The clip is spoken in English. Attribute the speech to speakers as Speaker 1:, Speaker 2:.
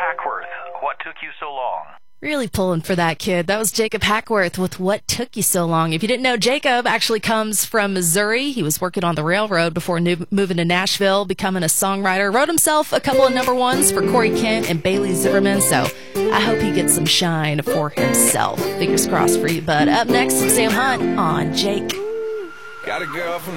Speaker 1: Hackworth, What Took You So Long?
Speaker 2: Really pulling for that kid. That was Jacob Hackworth with What Took You So Long. If you didn't know, Jacob actually comes from Missouri. He was working on the railroad before moving to Nashville, becoming a songwriter. Wrote himself a couple of number ones for Corey Kent and Bailey Zimmerman, so I hope he gets some shine for himself. Fingers crossed for you, bud. Up next, Sam Hunt on Jake.
Speaker 3: Got a girl from